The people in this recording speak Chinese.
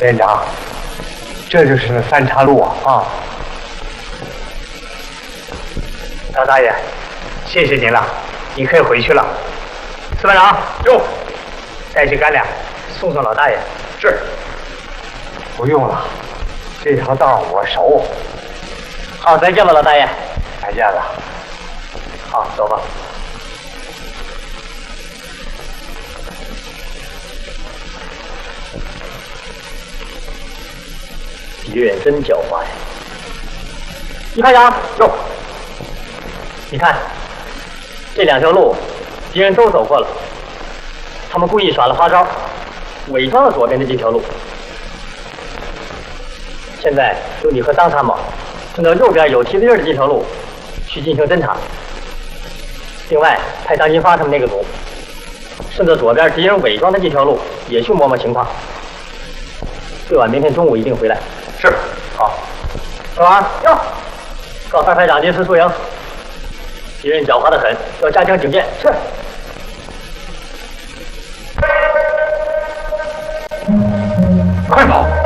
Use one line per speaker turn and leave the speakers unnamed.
连长，这就是那3岔路啊！老大爷，谢谢您了，你可以回去了。司班长，
哟，
带去干粮，送送老大爷。
是。
不用了，这条道我熟。
好，再见吧，老大爷。
再见了。好，走吧。
敌人真狡猾呀！一排长，
哟，
你看，这2条路，敌人都走过了。他们故意耍了花招，伪装了左边的这条路。现在由你和张参谋顺着右边有梯子印的这条路去进行侦查。另外，派张金发他们那个组顺着左边敌人伪装的这条路也去摸摸情况。最晚明天中午一定回来。
是。好。
小王，哟，告3排长临时宿营。敌人狡猾得很，要加强警戒。是。
快跑！